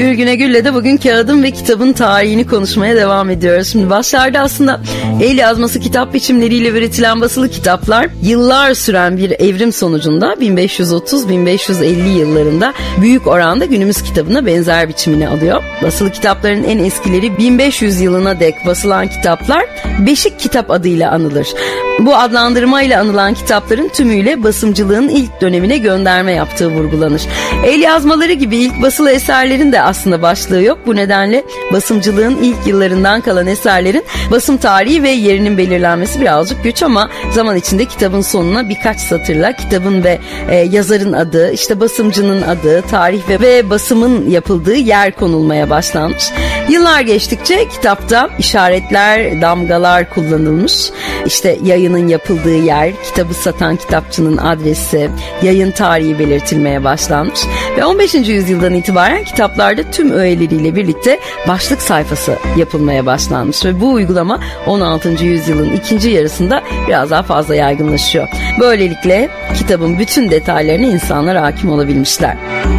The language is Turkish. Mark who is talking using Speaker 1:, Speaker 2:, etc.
Speaker 1: Gönül Günegül'le de bugün kağıdın ve kitabın tarihini konuşmaya devam ediyoruz. Şimdi başlarda aslında el yazması kitap biçimleriyle üretilen basılı kitaplar yıllar süren bir evrim sonucunda 1530-1550 yıllarında büyük oranda günümüz kitabına benzer biçimini alıyor. Basılı kitapların en eskileri 1500 yılına dek basılan kitaplar beşik kitap adıyla anılır. Bu adlandırmayla anılan kitapların tümüyle basımcılığın ilk dönemine gönderme yaptığı vurgulanır. El yazmaları gibi ilk basılı eserlerin de aslında başlığı yok. Bu nedenle basımcılığın ilk yıllarından kalan eserlerin basım tarihi ve yerinin belirlenmesi birazcık güç ama zaman içinde kitabın sonuna birkaç satırla kitabın ve yazarın adı, işte basımcının adı, tarih ve basımın yapıldığı yer konulmaya başlanmış. Yıllar geçtikçe kitapta işaretler, damgalar kullanılmış. İşte yayının yapıldığı yer, kitabı satan kitapçının adresi, yayın tarihi belirtilmeye başlanmış. Ve 15. yüzyıldan itibaren kitaplarda tüm öğeleriyle birlikte başlık sayfası yapılmaya başlanmış. Ve bu uygulama 16. yüzyılın ikinci yarısında biraz daha fazla yaygınlaşıyor. Böylelikle kitabın bütün detaylarına insanlar hakim olabilmişler.